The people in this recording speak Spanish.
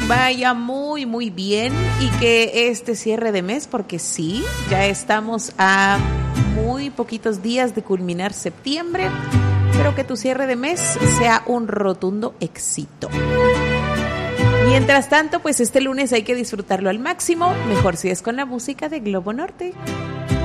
vaya muy muy bien y que este cierre de mes, porque sí, ya estamos a muy poquitos días de culminar septiembre, pero que tu cierre de mes sea un rotundo éxito. Mientras tanto, pues este lunes hay que disfrutarlo al máximo, mejor si es con la música de Globo Norte.